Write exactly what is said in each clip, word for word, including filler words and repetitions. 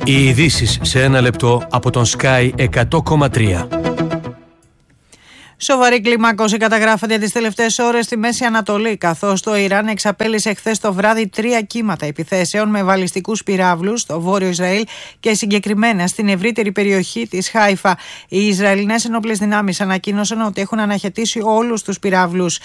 Οι ειδήσεις σε ένα λεπτό από τον Sky εκατό κόμμα τρία. Σοβαρή κλιμάκωση καταγράφεται τις τελευταίες ώρες στη Μέση Ανατολή, καθώς το Ιράν εξαπέλυσε χθες το βράδυ τρία κύματα επιθέσεων με βαλιστικούς πυράβλους στο βόρειο Ισραήλ και συγκεκριμένα στην ευρύτερη περιοχή της Χάιφα. Οι Ισραηλινές ενόπλες δυνάμεις ανακοίνωσαν ότι έχουν αναχαιτήσει όλους τους πυράβλους.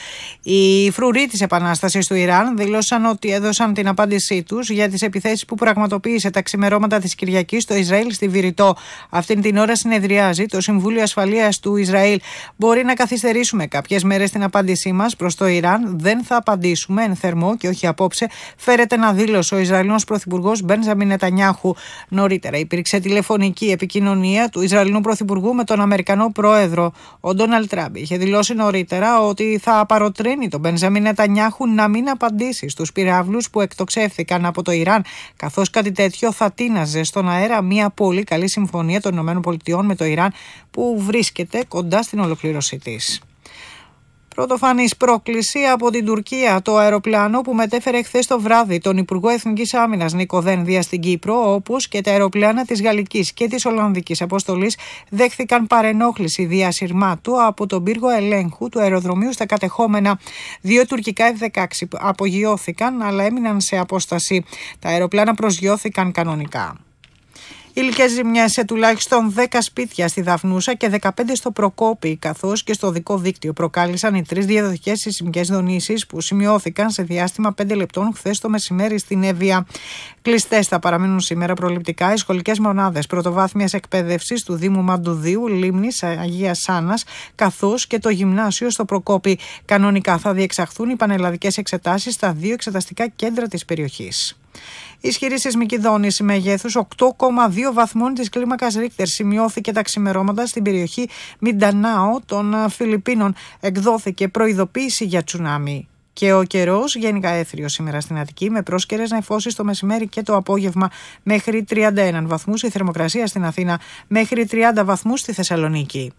Οι φρουροί της Επανάστασης του Ιράν δήλωσαν ότι έδωσαν την απάντησή τους για τις επιθέσεις που πραγματοποίησε τα ξημερώματα της Κυριακής στο Ισραήλ στη Βηρητό. Αυτήν την ώρα συνεδριάζει το Συμβούλιο Ασφαλείας του Ισραήλ. Μπορεί να καθυστερήσουμε κάποιες μέρες την απάντησή μας προς το Ιράν. Δεν θα απαντήσουμε εν θερμό και όχι απόψε, φέρεται να δήλωσε ο Ισραηλινός Πρωθυπουργός Μπένζαμιν Νετανιάχου. Νωρίτερα υπήρξε τηλεφωνική επικοινωνία του Ισραηλινού Πρωθυπουργού με τον Αμερικανό Πρόεδρο. Ο Ντόναλντ Τραμπ είχε δηλώσει νωρίτερα ότι θα παροτρύνει τον Μπένζαμιν Νετανιάχου να μην απαντήσει στους πυράβλους που εκτοξεύθηκαν από το Ιράν, καθώς κάτι τέτοιο θα τίναζε στον αέρα μια πολύ καλή συμφωνία των ΗΠΑ με το Ιράν που βρίσκεται κοντά στην ολοκλήρωσή της. Πρωτοφανής πρόκληση από την Τουρκία. Το αεροπλάνο που μετέφερε χθες το βράδυ τον Υπουργό Εθνικής Άμυνας Νίκο Δένδια στην Κύπρο, όπως και τα αεροπλάνα της Γαλλικής και της Ολλανδικής αποστολής, δέχθηκαν παρενόχληση διασυρμάτου από τον πύργο ελέγχου του αεροδρομίου στα κατεχόμενα. Δύο τουρκικά εφ δεκαέξι απογειώθηκαν, αλλά έμειναν σε απόσταση. Τα αεροπλάνα προσγειώθηκαν κανονικά. Υλικές ζημιές σε τουλάχιστον δέκα σπίτια στη Δαφνούσα και δεκαπέντε στο Προκόπη, καθώς και στο δικό δίκτυο, προκάλεσαν οι τρεις διαδοχικές σεισμικές δονήσεις που σημειώθηκαν σε διάστημα πέντε λεπτών χθες το μεσημέρι στην Εύβοια. Κλειστές θα παραμείνουν σήμερα προληπτικά οι σχολικές μονάδες πρωτοβάθμιας εκπαίδευσης του Δήμου Μαντουδίου, Λίμνης, Αγίας Άννας, καθώς και το γυμνάσιο στο Προκόπη. Κανονικά θα διεξαχθούν οι πανελλαδικές εξετάσεις στα δύο εξεταστικά κέντρα της περιοχής. Ισχυρή σεισμική δόνηση μεγέθους οκτώ κόμμα δύο βαθμών της κλίμακας Ρίχτερ σημειώθηκε τα ξημερώματα στην περιοχή Μιντανάο των Φιλιππίνων. Εκδόθηκε προειδοποίηση για τσουνάμι. Και ο καιρός γενικά έθριος σήμερα στην Αττική, με πρόσκαιρες νεφώσεις το μεσημέρι και το απόγευμα μέχρι τριάντα ένα βαθμούς, η θερμοκρασία στην Αθήνα μέχρι τριάντα βαθμούς στη Θεσσαλονίκη.